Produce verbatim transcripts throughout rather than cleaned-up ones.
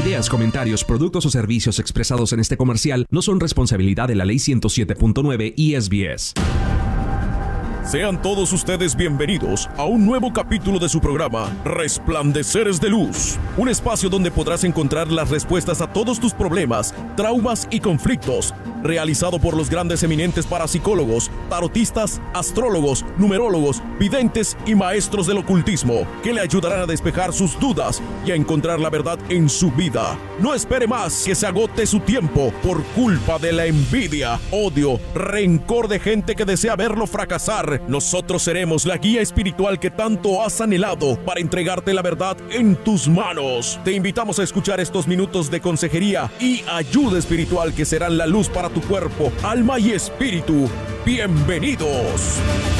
Ideas, comentarios, productos o servicios expresados en este comercial no son responsabilidad de la Ley ciento siete punto nueve y S B S. Sean todos ustedes bienvenidos a un nuevo capítulo de su programa Resplandeceres de Luz, un espacio donde podrás encontrar las respuestas a todos tus problemas, traumas y conflictos, realizado por los grandes eminentes parapsicólogos, tarotistas, astrólogos, numerólogos, videntes y maestros del ocultismo, que le ayudarán a despejar sus dudas y a encontrar la verdad en su vida. No espere más que se agote su tiempo por culpa de la envidia, odio, rencor de gente que desea verlo fracasar. Nosotros seremos la guía espiritual que tanto has anhelado para entregarte la verdad en tus manos. Te invitamos a escuchar estos minutos de consejería y ayuda espiritual que serán la luz para tu cuerpo, alma y espíritu. ¡Bienvenidos!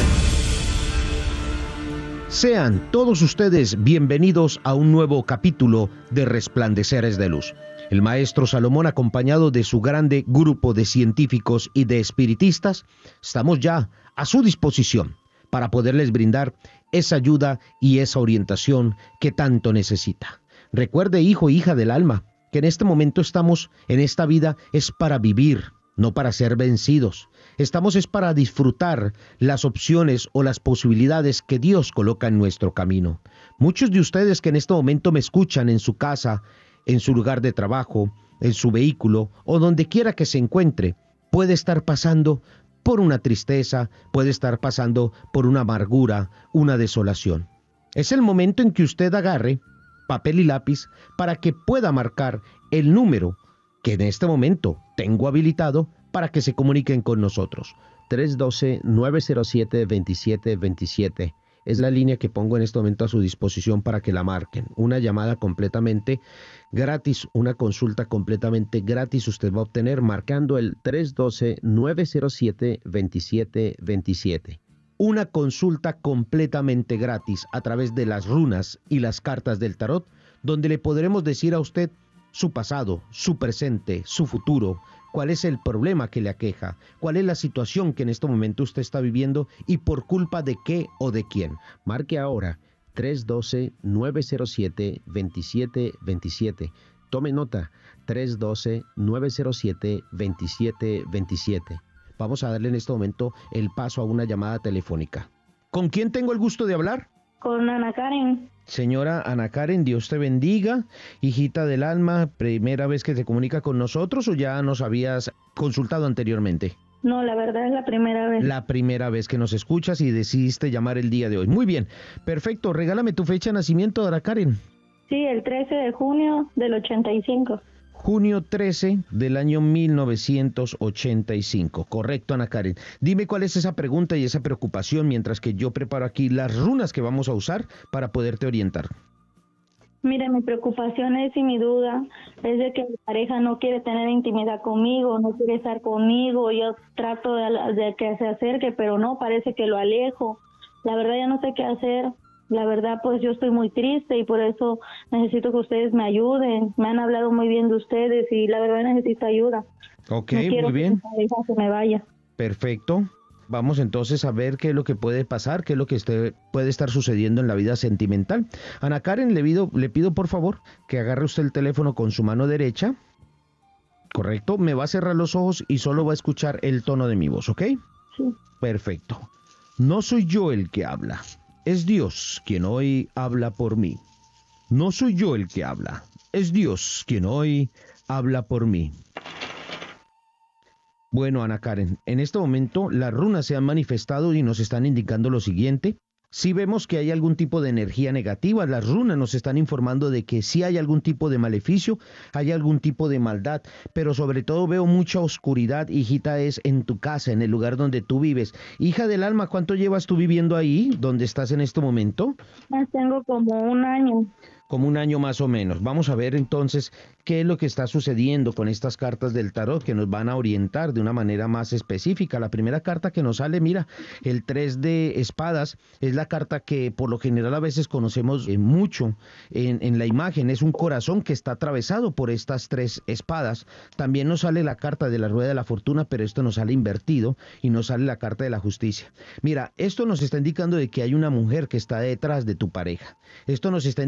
Sean todos ustedes bienvenidos a un nuevo capítulo de Resplandeceres de Luz. El maestro Salomón, acompañado de su grande grupo de científicos y de espiritistas, estamos ya a su disposición para poderles brindar esa ayuda y esa orientación que tanto necesita. Recuerde, hijo e hija del alma, que en este momento estamos en esta vida es para vivir, no para ser vencidos. Estamos es para disfrutar las opciones o las posibilidades que Dios coloca en nuestro camino. Muchos de ustedes que en este momento me escuchan en su casa, en su lugar de trabajo, en su vehículo o donde quiera que se encuentre, puede estar pasando por una tristeza, puede estar pasando por una amargura, una desolación. Es el momento en que usted agarre papel y lápiz para que pueda marcar el número que en este momento tengo habilitado para que se comuniquen con nosotros. tres uno dos, nueve cero siete, dos siete dos siete. Es la línea que pongo en este momento a su disposición para que la marquen. Una llamada completamente gratis, una consulta completamente gratis usted va a obtener marcando el tres uno dos, nueve cero siete, dos siete dos siete. Una consulta completamente gratis a través de las runas y las cartas del tarot, donde le podremos decir a usted su pasado, su presente, su futuro, cuál es el problema que le aqueja, cuál es la situación que en este momento usted está viviendo y por culpa de qué o de quién. Marque ahora tres uno dos, nueve cero siete, dos siete dos siete. Tome nota, tres uno dos, nueve cero siete, dos siete dos siete. Vamos a darle en este momento el paso a una llamada telefónica. ¿Con quién tengo el gusto de hablar? Con Ana Karen. Señora Ana Karen, Dios te bendiga, hijita del alma, ¿primera vez que te comunica con nosotros o ya nos habías consultado anteriormente? No, la verdad es la primera vez. La primera vez que nos escuchas y decidiste llamar el día de hoy. Muy bien, perfecto, regálame tu fecha de nacimiento, Ana Karen. Sí, el trece de junio del ochenta y cinco. Junio trece del año mil novecientos ochenta y cinco. Correcto, Ana Karen. Dime cuál es esa pregunta y esa preocupación mientras que yo preparo aquí las runas que vamos a usar para poderte orientar. Mire, mi preocupación es y mi duda es de que mi pareja no quiere tener intimidad conmigo, no quiere estar conmigo. Yo trato de, de que se acerque, pero no, parece que lo alejo. La verdad ya no sé qué hacer. La verdad, pues yo estoy muy triste y por eso necesito que ustedes me ayuden. Me han hablado muy bien de ustedes y la verdad necesito ayuda. Ok, no quiero muy bien. Que mi pareja se me vaya. Perfecto. Vamos entonces a ver qué es lo que puede pasar, qué es lo que este, puede estar sucediendo en la vida sentimental. Ana Karen, le pido, le pido por favor que agarre usted el teléfono con su mano derecha. Correcto. Me va a cerrar los ojos y solo va a escuchar el tono de mi voz, ¿ok? Sí. Perfecto. No soy yo el que habla. Es Dios quien hoy habla por mí. No soy yo el que habla. Es Dios quien hoy habla por mí. Bueno, Ana Karen, en este momento las runas se han manifestado y nos están indicando lo siguiente. Si vemos que hay algún tipo de energía negativa, las runas nos están informando de que sí hay algún tipo de maleficio, hay algún tipo de maldad, pero sobre todo veo mucha oscuridad, hijita, es en tu casa, en el lugar donde tú vives. Hija del alma, ¿cuánto llevas tú viviendo ahí, donde estás en este momento? Más tengo como un año. Como un año más o menos. Vamos a ver entonces qué es lo que está sucediendo con estas cartas del tarot que nos van a orientar de una manera más específica. La primera carta que nos sale, mira, el tres de espadas, es la carta que por lo general a veces conocemos eh, mucho en, en la imagen. Es un corazón que está atravesado por estas tres espadas. También nos sale la carta de la rueda de la fortuna, pero esto nos sale invertido y nos sale la carta de la justicia. Mira, esto nos está indicando de que hay una mujer que está detrás de tu pareja. Esto nos está indicando que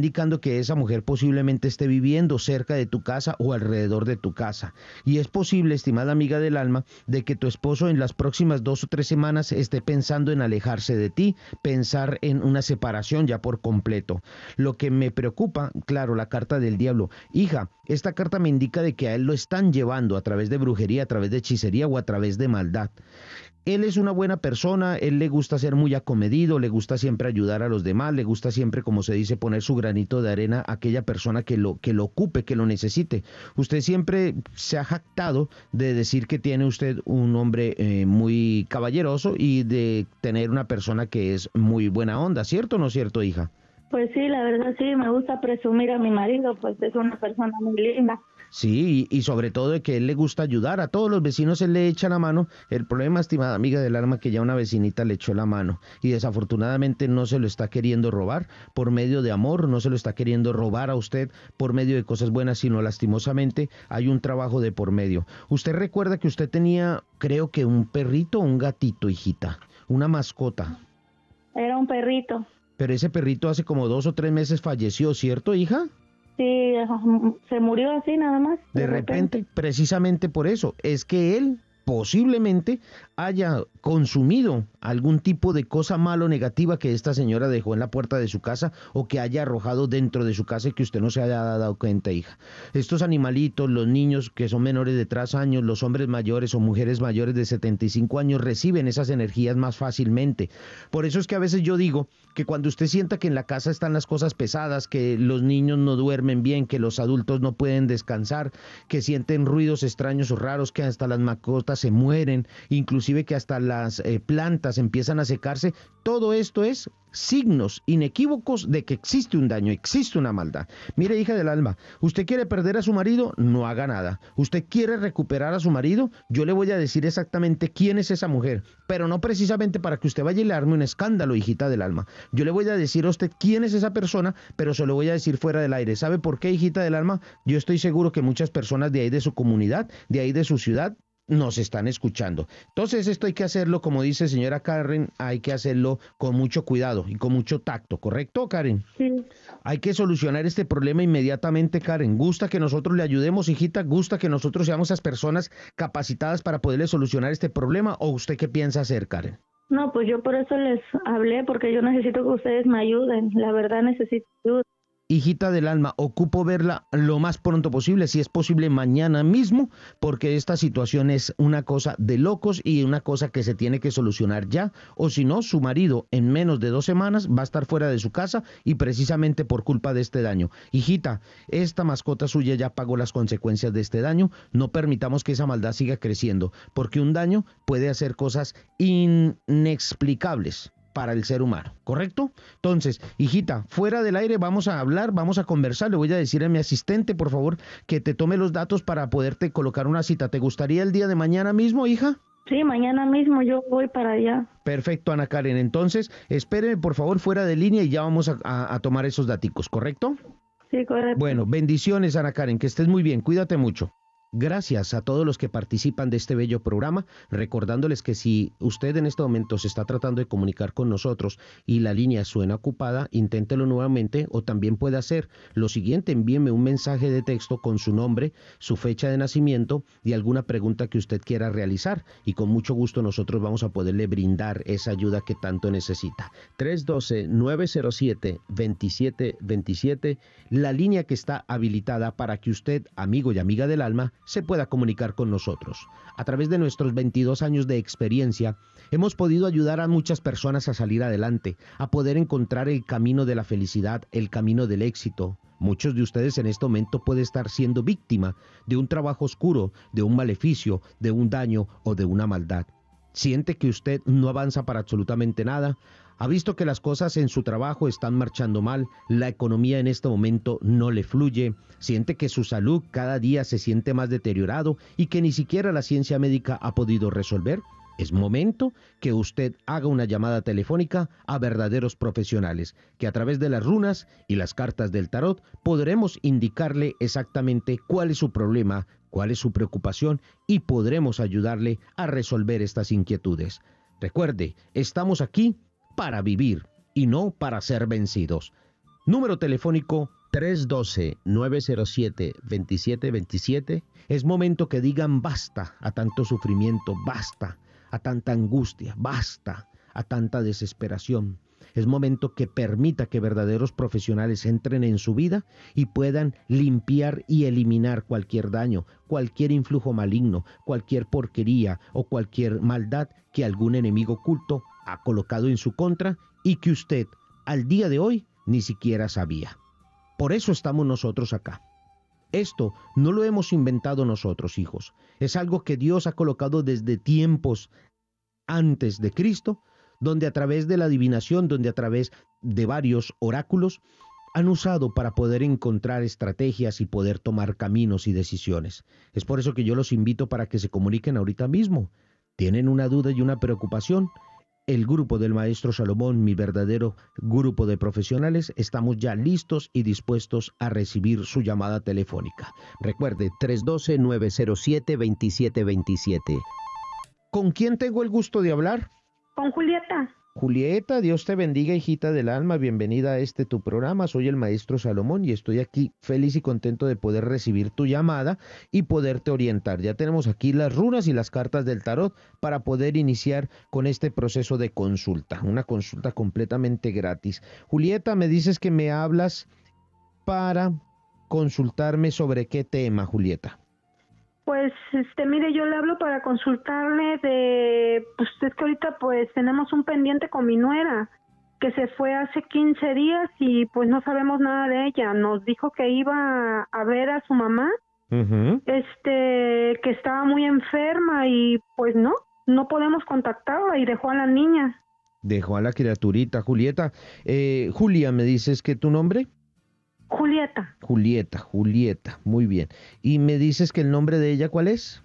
que esa mujer posiblemente esté viviendo cerca de tu casa o alrededor de tu casa. Y es posible, estimada amiga del alma, de que tu esposo en las próximas dos o tres semanas esté pensando en alejarse de ti, pensar en una separación ya por completo. Lo que me preocupa, claro, la carta del diablo. Hija, esta carta me indica de que a él lo están llevando a través de brujería, a través de hechicería o a través de maldad. Él es una buena persona, él le gusta ser muy acomedido, le gusta siempre ayudar a los demás, le gusta siempre, como se dice, poner su granito de arena a aquella persona que lo, que lo ocupe, que lo necesite. Usted siempre se ha jactado de decir que tiene usted un hombre eh, muy caballeroso y de tener una persona que es muy buena onda, ¿cierto o no es cierto, hija? Pues sí, la verdad sí, me gusta presumir a mi marido, pues es una persona muy linda. Sí, y, y sobre todo de que él le gusta ayudar a todos los vecinos, él le echa la mano. El problema, estimada amiga del alma, que ya una vecinita le echó la mano y desafortunadamente no se lo está queriendo robar por medio de amor, no se lo está queriendo robar a usted por medio de cosas buenas, sino lastimosamente hay un trabajo de por medio. Usted recuerda que usted tenía, creo que un perrito o un gatito, hijita, una mascota. Era un perrito. Pero ese perrito hace como dos o tres meses falleció, ¿cierto, hija? Sí, se murió así nada más. De, de repente, repente, precisamente por eso, es que él posiblemente haya consumido algún tipo de cosa malo o negativa que esta señora dejó en la puerta de su casa o que haya arrojado dentro de su casa y que usted no se haya dado cuenta, hija. Estos animalitos, los niños que son menores de tres años, los hombres mayores o mujeres mayores de setenta y cinco años reciben esas energías más fácilmente. Por eso es que a veces yo digo que cuando usted sienta que en la casa están las cosas pesadas, que los niños no duermen bien, que los adultos no pueden descansar, que sienten ruidos extraños o raros, que hasta las mascotas se mueren, inclusive que hasta las eh, plantas empiezan a secarse, todo esto es signos inequívocos de que existe un daño, existe una maldad. Mire, hija del alma, usted quiere perder a su marido, no haga nada. Usted quiere recuperar a su marido, yo le voy a decir exactamente quién es esa mujer, pero no precisamente para que usted vaya y le arme un escándalo, hijita del alma. Yo le voy a decir a usted quién es esa persona, pero se lo voy a decir fuera del aire. ¿Sabe por qué, hijita del alma? Yo estoy seguro que muchas personas de ahí de su comunidad, de ahí de su ciudad, nos están escuchando. Entonces esto hay que hacerlo, como dice señora Karen, hay que hacerlo con mucho cuidado y con mucho tacto, ¿correcto, Karen? Sí. Hay que solucionar este problema inmediatamente, Karen. ¿Gusta que nosotros le ayudemos, hijita? ¿Gusta que nosotros seamos esas personas capacitadas para poderle solucionar este problema? ¿O usted qué piensa hacer, Karen? No, pues yo por eso les hablé, porque yo necesito que ustedes me ayuden. La verdad necesito ayuda. Hijita del alma, ocupo verla lo más pronto posible, si es posible mañana mismo, porque esta situación es una cosa de locos y una cosa que se tiene que solucionar ya, o si no, su marido en menos de dos semanas va a estar fuera de su casa y precisamente por culpa de este daño. Hijita, esta mascota suya ya pagó las consecuencias de este daño, no permitamos que esa maldad siga creciendo, porque un daño puede hacer cosas inexplicables para el ser humano, ¿correcto? Entonces, hijita, fuera del aire vamos a hablar, vamos a conversar, le voy a decir a mi asistente, por favor, que te tome los datos para poderte colocar una cita. ¿Te gustaría el día de mañana mismo, hija? Sí, mañana mismo yo voy para allá. Perfecto, Ana Karen, entonces, espéreme por favor fuera de línea y ya vamos a, a, a tomar esos daticos, ¿correcto? Sí, correcto. Bueno, bendiciones, Ana Karen, que estés muy bien, cuídate mucho. Gracias a todos los que participan de este bello programa, recordándoles que si usted en este momento se está tratando de comunicar con nosotros y la línea suena ocupada, inténtelo nuevamente o también puede hacer lo siguiente, envíeme un mensaje de texto con su nombre, su fecha de nacimiento y alguna pregunta que usted quiera realizar y con mucho gusto nosotros vamos a poderle brindar esa ayuda que tanto necesita. tres uno dos, nueve cero siete, dos siete dos siete, la línea que está habilitada para que usted, amigo y amiga del alma, se pueda comunicar con nosotros. A través de nuestros veintidós años de experiencia, hemos podido ayudar a muchas personas a salir adelante, a poder encontrar el camino de la felicidad, el camino del éxito. Muchos de ustedes en este momento pueden estar siendo víctima de un trabajo oscuro, de un maleficio, de un daño o de una maldad. ¿Siente que usted no avanza para absolutamente nada? ¿Ha visto que las cosas en su trabajo están marchando mal? La economía en este momento no le fluye. ¿Siente que su salud cada día se siente más deteriorado y que ni siquiera la ciencia médica ha podido resolver? Es momento que usted haga una llamada telefónica a verdaderos profesionales, que a través de las runas y las cartas del tarot podremos indicarle exactamente cuál es su problema, cuál es su preocupación y podremos ayudarle a resolver estas inquietudes. Recuerde, estamos aquí para vivir y no para ser vencidos. Número telefónico tres uno dos, nueve cero siete, dos siete dos siete. Es momento que digan basta a tanto sufrimiento, basta a tanta angustia, basta a tanta desesperación. Es momento que permita que verdaderos profesionales entren en su vida y puedan limpiar y eliminar cualquier daño, cualquier influjo maligno, cualquier porquería o cualquier maldad que algún enemigo oculto ha colocado en su contra y que usted al día de hoy ni siquiera sabía. Por eso estamos nosotros acá. Esto no lo hemos inventado nosotros, hijos. Es algo que Dios ha colocado desde tiempos antes de Cristo, donde a través de la adivinación, donde a través de varios oráculos, han usado para poder encontrar estrategias y poder tomar caminos y decisiones. Es por eso que yo los invito para que se comuniquen ahorita mismo. ¿Tienen una duda y una preocupación? El grupo del Maestro Salomón, mi verdadero grupo de profesionales, estamos ya listos y dispuestos a recibir su llamada telefónica. Recuerde, tres uno dos, nueve cero siete, dos siete dos siete. ¿Con quién tengo el gusto de hablar? Con Julieta. Julieta, Dios te bendiga, hijita del alma, bienvenida a este tu programa. Soy el Maestro Salomón y estoy aquí feliz y contento de poder recibir tu llamada y poderte orientar. Ya tenemos aquí las runas y las cartas del tarot para poder iniciar con este proceso de consulta, una consulta completamente gratis. Julieta, me dices que me hablas para consultarme sobre qué tema, Julieta. Pues, este, mire, yo le hablo para consultarle de, pues es que ahorita pues tenemos un pendiente con mi nuera, que se fue hace quince días y pues no sabemos nada de ella. Nos dijo que iba a ver a su mamá, uh-huh. este, que estaba muy enferma y pues no, no podemos contactarla y dejó a la niña. Dejó a la criaturita, Julieta. Eh, Julia, ¿me dices que tu nombre? Julieta. Julieta, Julieta, muy bien. ¿Y me dices que el nombre de ella cuál es?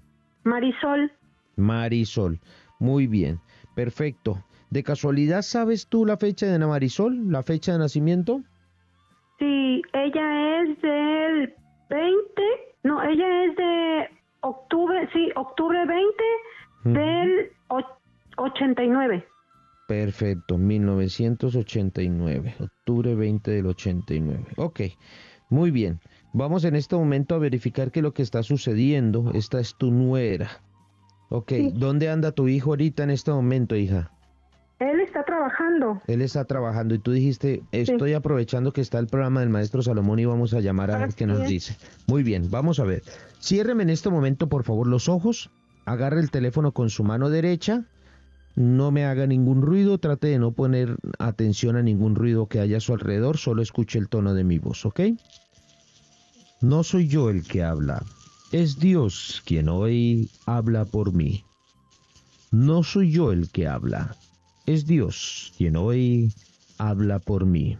Marisol. Marisol, muy bien, perfecto. ¿De casualidad sabes tú la fecha de Ana Marisol, la fecha de nacimiento? Sí, ella es del veinte, no, ella es de octubre, sí, octubre veinte uh-huh. del ochenta y nueve. Perfecto, mil novecientos ochenta y nueve, octubre veinte del ochenta y nueve. Ok, muy bien. Vamos en este momento a verificar qué es lo que está sucediendo. Esta es tu nuera. Ok, sí. ¿Dónde anda tu hijo ahorita en este momento, hija? Él está trabajando. Él está trabajando y tú dijiste, estoy sí. aprovechando que está el programa del Maestro Salomón y vamos a llamar a ver qué nos dice. Muy bien, vamos a ver. Ciérreme en este momento, por favor, los ojos. Agarre el teléfono con su mano derecha. No me haga ningún ruido, trate de no poner atención a ningún ruido que haya a su alrededor, solo escuche el tono de mi voz, ¿ok? No soy yo el que habla, es Dios quien hoy habla por mí. No soy yo el que habla, es Dios quien hoy habla por mí.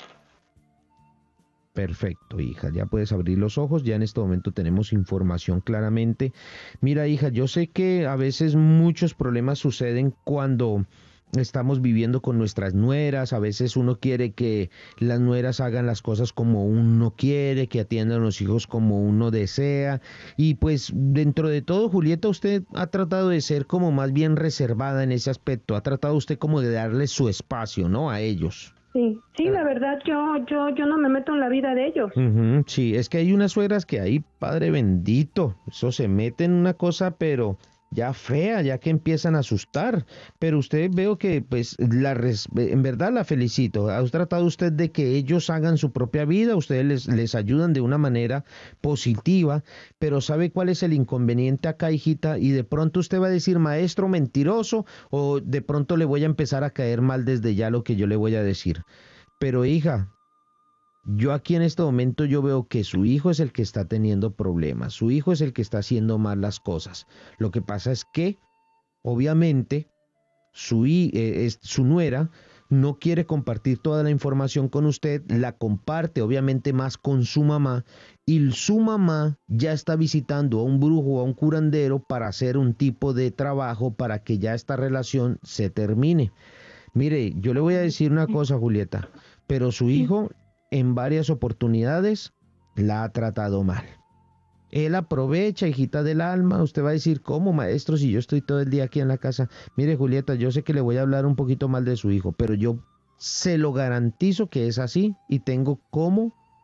Perfecto, hija, ya puedes abrir los ojos, ya en este momento tenemos información claramente. Mira, hija, yo sé que a veces muchos problemas suceden cuando estamos viviendo con nuestras nueras, a veces uno quiere que las nueras hagan las cosas como uno quiere, que atiendan a los hijos como uno desea, y pues dentro de todo, Julieta, usted ha tratado de ser como más bien reservada en ese aspecto, ha tratado usted como de darle su espacio, ¿no?, a ellos. Sí, sí, la verdad, yo yo yo no me meto en la vida de ellos. Uh-huh, sí, es que hay unas suegras que ahí, padre bendito, eso se mete en una cosa, pero ya fea, ya que empiezan a asustar. Pero usted veo que, pues, la res, en verdad la felicito. ¿Ha tratado usted de que ellos hagan su propia vida? Ustedes les, les ayudan de una manera positiva, pero ¿sabe cuál es el inconveniente acá, hijita? Y de pronto usted va a decir, maestro mentiroso, o de pronto le voy a empezar a caer mal desde ya lo que yo le voy a decir. Pero, hija, yo aquí en este momento yo veo que su hijo es el que está teniendo problemas, su hijo es el que está haciendo mal las cosas. Lo que pasa es que, obviamente, su, eh, su nuera no quiere compartir toda la información con usted, la comparte obviamente más con su mamá, y su mamá ya está visitando a un brujo o a un curandero para hacer un tipo de trabajo para que ya esta relación se termine. Mire, yo le voy a decir una cosa, Julieta, pero su hijo en varias oportunidades la ha tratado mal. Él aprovecha, hijita del alma. Usted va a decir, ¿cómo, maestro, si yo estoy todo el día aquí en la casa? Mire, Julieta, yo sé que le voy a hablar un poquito mal de su hijo, pero yo se lo garantizo que es así y tengo cómo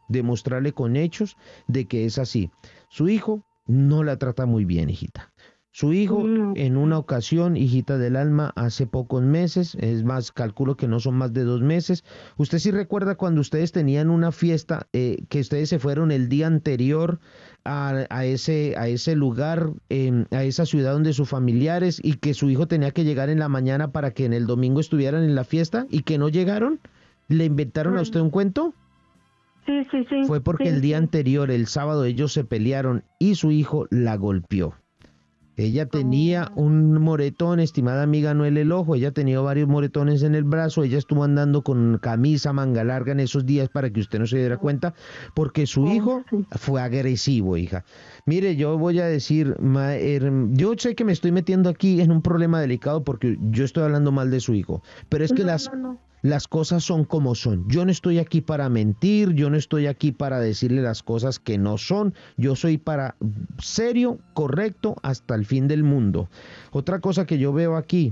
demostrarle con hechos de que es así. Su hijo no la trata muy bien, hijita. Su hijo en una ocasión, hijita del alma, hace pocos meses, es más, calculo que no son más de dos meses, usted sí recuerda cuando ustedes tenían una fiesta, eh, que ustedes se fueron el día anterior a, a, ese, a ese lugar, eh, a esa ciudad donde sus familiares, y que su hijo tenía que llegar en la mañana para que en el domingo estuvieran en la fiesta y que no llegaron? ¿Le inventaron a usted un cuento? Sí, sí, sí. Fue porque sí, el día sí. anterior, el sábado, ellos se pelearon y su hijo la golpeó. Ella tenía un moretón, estimada amiga, no en el ojo, ella tenía varios moretones en el brazo, ella estuvo andando con camisa manga larga en esos días para que usted no se diera cuenta, porque su Oh, hijo sí. fue agresivo, hija. Mire, yo voy a decir, ma, er, yo sé que me estoy metiendo aquí en un problema delicado porque yo estoy hablando mal de su hijo, pero es que No, las... no, no. Las cosas son como son. Yo no estoy aquí para mentir, yo no estoy aquí para decirle las cosas que no son. Yo soy para serio, correcto, hasta el fin del mundo. Otra cosa que yo veo aquí,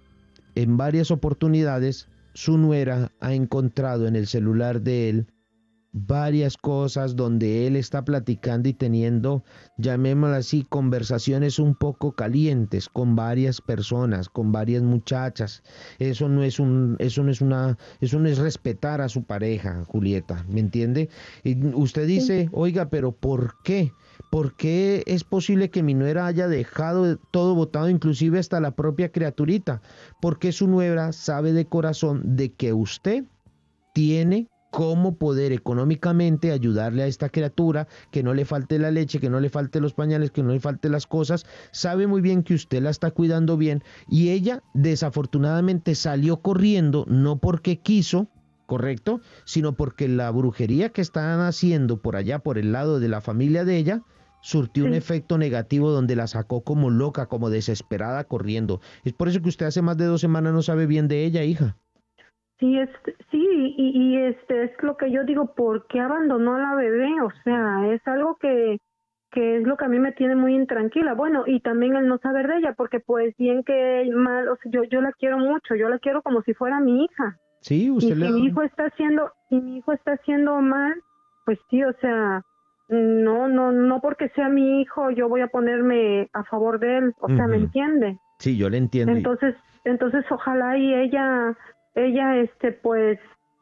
en varias oportunidades, su nuera ha encontrado en el celular de él varias cosas donde él está platicando y teniendo, llamémoslo así, conversaciones un poco calientes con varias personas, con varias muchachas. Eso no es un, eso no es una, eso no es respetar a su pareja, Julieta, ¿me entiende? Y usted dice, oiga, pero ¿por qué? ¿Por qué es posible que mi nuera haya dejado todo botado, inclusive hasta la propia criaturita? Porque su nuera sabe de corazón de que usted tiene cómo poder económicamente ayudarle a esta criatura, que no le falte la leche, que no le falte los pañales, que no le falte las cosas. Sabe muy bien que usted la está cuidando bien y ella desafortunadamente salió corriendo, no porque quiso, correcto, sino porque la brujería que están haciendo por allá, por el lado de la familia de ella, surtió un Sí. efecto negativo donde la sacó como loca, como desesperada corriendo. Es por eso que usted hace más de dos semanas no sabe bien de ella, hija. Sí, es, sí, y, y este es lo que yo digo, ¿por qué abandonó a la bebé? O sea, es algo que, que es lo que a mí me tiene muy intranquila. Bueno, y también el no saber de ella, porque pues bien que mal, o sea, yo, yo la quiero mucho, yo la quiero como si fuera mi hija. Sí, Y usted si le... mi hijo está haciendo, si mi hijo está haciendo mal, pues sí, o sea, no, no, no porque sea mi hijo yo voy a ponerme a favor de él, o sea, ¿me Ujú. entiende? Sí, yo le entiendo. Entonces, entonces ojalá y ella, ella, este, pues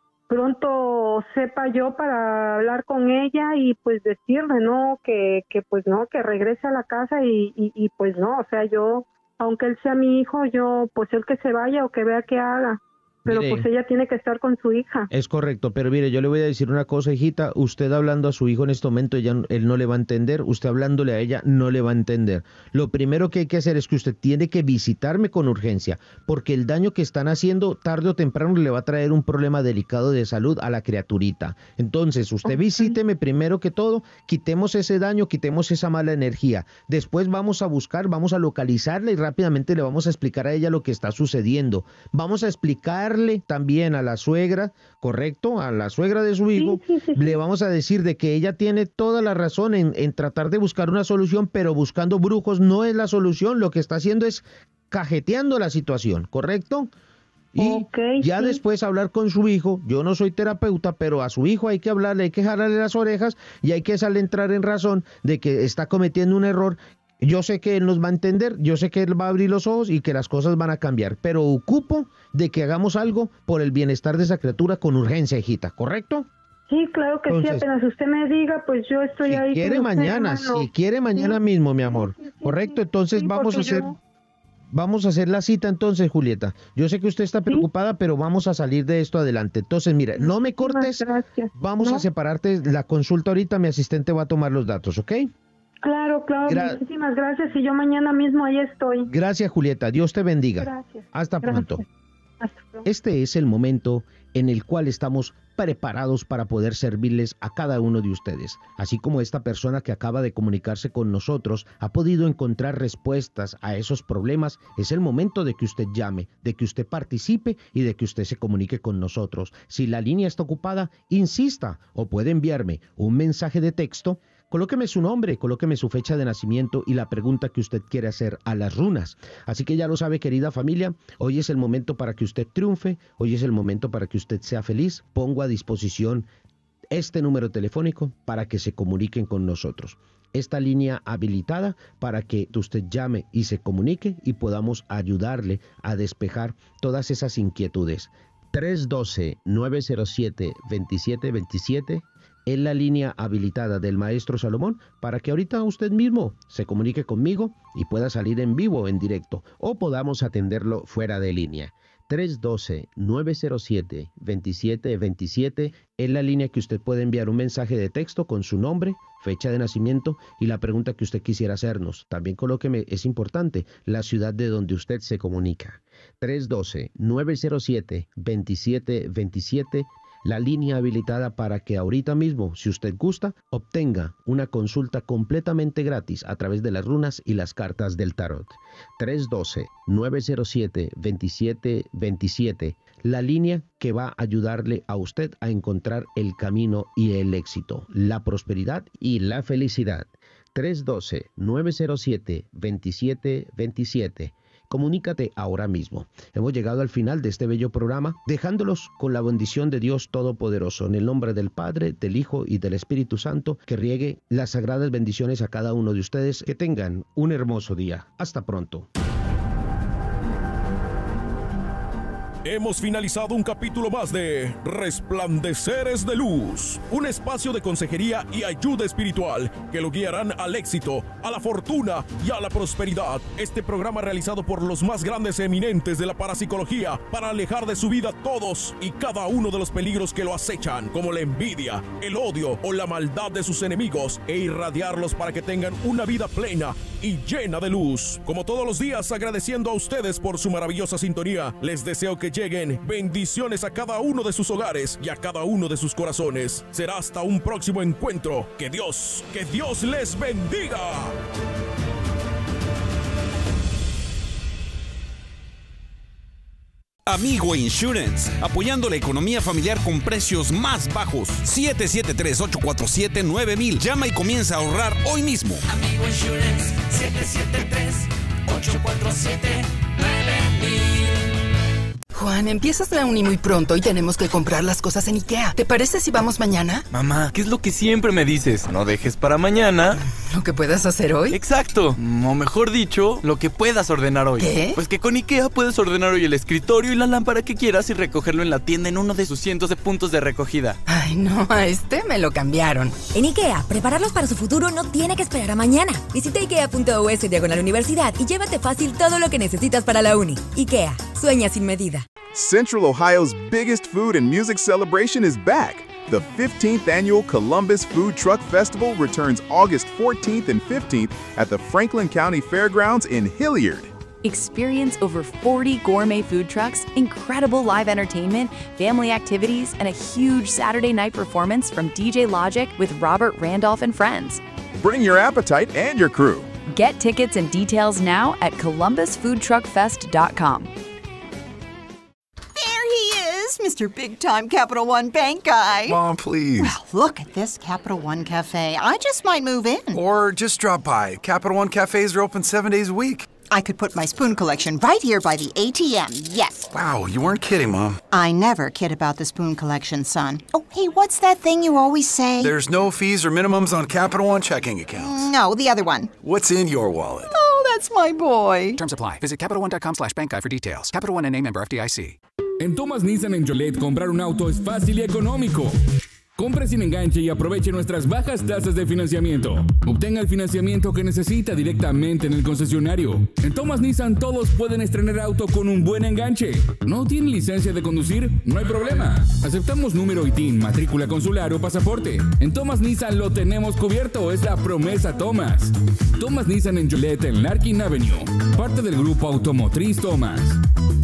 pronto sepa yo para hablar con ella y pues decirle, no, que, que pues no, que regrese a la casa y, y, y pues no, o sea, yo, aunque él sea mi hijo, yo, pues él que se vaya o que vea qué haga. Pero Mire, pues ella tiene que estar con su hija. es correcto, pero mire, yo le voy a decir una cosa, hijita, usted hablando a su hijo en este momento, ella, él no le va a entender, usted hablándole a ella no le va a entender. Lo primero que hay que hacer es que usted tiene que visitarme con urgencia, porque el daño que están haciendo tarde o temprano le va a traer un problema delicado de salud a la criaturita. Entonces, usted Ok. visíteme primero que todo, quitemos ese daño, quitemos esa mala energía. Después vamos a buscar, vamos a localizarla y rápidamente le vamos a explicar a ella lo que está sucediendo. Vamos a explicarle también a la suegra, correcto, a la suegra de su hijo, sí, sí, sí. le vamos a decir de que ella tiene toda la razón en, en tratar de buscar una solución, pero buscando brujos no es la solución, lo que está haciendo es cajeteando la situación, ¿correcto? Y Ok, ya sí. después hablar con su hijo, yo no soy terapeuta, pero a su hijo hay que hablarle, hay que jalarle las orejas y hay que hacerle entrar en razón de que está cometiendo un error. Yo sé que él nos va a entender, yo sé que él va a abrir los ojos y que las cosas van a cambiar, pero ocupo de que hagamos algo por el bienestar de esa criatura con urgencia, hijita, ¿correcto? Sí, claro que Entonces, sí, apenas usted me diga, pues yo estoy Si ahí. quiere con usted, mañana, hermano. si quiere mañana Sí. mismo, mi amor, Sí, sí, sí, ¿correcto? sí. Entonces Sí, vamos a porque hacer... yo- Vamos a hacer la cita entonces, Julieta. Yo sé que usted está preocupada, pero vamos a salir de esto adelante. Entonces, mira, no me Muchísimas cortes. gracias. Vamos ¿No? a separarte la consulta ahorita. Mi asistente va a tomar los datos, ¿ok? Claro, claro, Gra- muchísimas gracias y yo mañana mismo ahí estoy. Gracias, Julieta. Dios te bendiga. Gracias. Hasta Gracias. pronto. Hasta pronto. Este es el momento en el cual estamos preparados para poder servirles a cada uno de ustedes. Así como esta persona que acaba de comunicarse con nosotros ha podido encontrar respuestas a esos problemas, es el momento de que usted llame, de que usted participe y de que usted se comunique con nosotros. Si la línea está ocupada, insista o puede enviarme un mensaje de texto. Colóqueme su nombre, colóqueme su fecha de nacimiento y la pregunta que usted quiere hacer a las runas. Así que ya lo sabe, querida familia, hoy es el momento para que usted triunfe, hoy es el momento para que usted sea feliz. Pongo a disposición este número telefónico para que se comuniquen con nosotros. Esta línea habilitada para que usted llame y se comunique y podamos ayudarle a despejar todas esas inquietudes. tres uno dos, nueve cero siete, dos siete dos siete es la línea habilitada del Maestro Salomón para que ahorita usted mismo se comunique conmigo y pueda salir en vivo, en directo, o podamos atenderlo fuera de línea. tres uno dos, nueve cero siete, dos siete dos siete es la línea que usted puede enviar un mensaje de texto con su nombre, fecha de nacimiento y la pregunta que usted quisiera hacernos. También colóqueme, es importante, la ciudad de donde usted se comunica. tres uno dos, nueve cero siete, dos siete dos siete, la línea habilitada para que ahorita mismo, si usted gusta, obtenga una consulta completamente gratis a través de las runas y las cartas del tarot. tres uno dos, nueve cero siete, dos siete dos siete, la línea que va a ayudarle a usted a encontrar el camino y el éxito, la prosperidad y la felicidad. tres uno dos, nueve cero siete, dos siete dos siete. Comunícate ahora mismo. Hemos llegado al final de este bello programa, dejándolos con la bendición de Dios Todopoderoso, en el nombre del Padre, del Hijo y del Espíritu Santo, que riegue las sagradas bendiciones a cada uno de ustedes. Que tengan un hermoso día. Hasta pronto. Hemos finalizado un capítulo más de Resplandeceres de Luz, un espacio de consejería y ayuda espiritual que lo guiarán al éxito, a la fortuna y a la prosperidad. Este programa realizado por los más grandes eminentes de la parapsicología para alejar de su vida todos y cada uno de los peligros que lo acechan, como la envidia, el odio o la maldad de sus enemigos, e irradiarlos para que tengan una vida plena y llena de luz. Como todos los días, agradeciendo a ustedes por su maravillosa sintonía, les deseo que lleguen bendiciones a cada uno de sus hogares y a cada uno de sus corazones. Será hasta un próximo encuentro. Que Dios, que Dios les bendiga. Amigo Insurance, apoyando la economía familiar con precios más bajos. siete siete tres, ocho cuatro siete, nueve mil. Llama y comienza a ahorrar hoy mismo. Amigo Insurance, siete siete tres, ocho cuatro siete, nueve mil. Juan, empiezas la uni muy pronto y tenemos que comprar las cosas en IKEA. ¿Te parece si vamos mañana? Mamá, ¿qué es lo que siempre me dices? No dejes para mañana ¿lo que puedas hacer hoy? Exacto, o mejor dicho, lo que puedas ordenar hoy. ¿Qué? Pues que con IKEA puedes ordenar hoy el escritorio y la lámpara que quieras y recogerlo en la tienda en uno de sus cientos de puntos de recogida. Ay, no, a este me lo cambiaron. En IKEA, prepararlos para su futuro no tiene que esperar a mañana. Visita ikea.us diagonal universidad y llévate fácil todo lo que necesitas para la uni. IKEA, sueña sin medida. Central Ohio's biggest food and music celebration is back. The fifteenth Annual Columbus Food Truck Festival returns August fourteenth and fifteenth at the Franklin County Fairgrounds in Hilliard. Experience over forty gourmet food trucks, incredible live entertainment, family activities, and a huge Saturday night performance from D J Logic with Robert Randolph and friends. Bring your appetite and your crew. Get tickets and details now at columbus food truck fest dot com. Mister Big Time Capital One Bank guy. Mom, please. Well, look at this Capital One Cafe. I just might move in. Or just drop by. Capital One cafes are open seven days a week. I could put my spoon collection right here by the A T M, yes. Wow, you weren't kidding, Mom. I never kid about the spoon collection, son. Oh, hey, what's that thing you always say? There's no fees or minimums on Capital One checking accounts. No, the other one. What's in your wallet? Oh, that's my boy. Terms apply. Visit CapitalOne.com slash bank guide for details. Capital One N A member F D I C. En Thomas Nissan en Joliet, comprar un auto es fácil y económico. Compre sin enganche y aproveche nuestras bajas tasas de financiamiento. Obtenga el financiamiento que necesita directamente en el concesionario. En Thomas Nissan todos pueden estrenar auto con un buen enganche. ¿No tiene licencia de conducir? No hay problema. Aceptamos número I T I N, matrícula consular o pasaporte. En Thomas Nissan lo tenemos cubierto. Es la promesa Thomas. Thomas Nissan en Joliet en Larkin Avenue. Parte del grupo automotriz Thomas.